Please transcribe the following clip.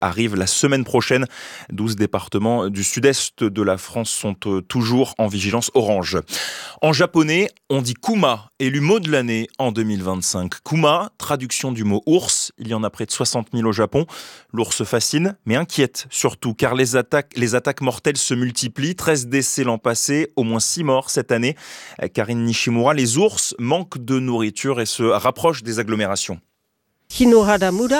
arrive la semaine prochaine. 12 départements du sud-est de la France sont toujours en vigilance orange. En japonais, on dit kuma, élu mot de l'année en 2025. Kuma, traduction du mot ours. Il y en a près de 60 000 au Japon. L'ours fascine, mais inquiète surtout, car les attaques mortelles se multiplient. 13 décès l'an passé, au moins 6 morts cette année. Karine Nishimura, les ours manquent de nourriture et se rapprochent des agglomérations.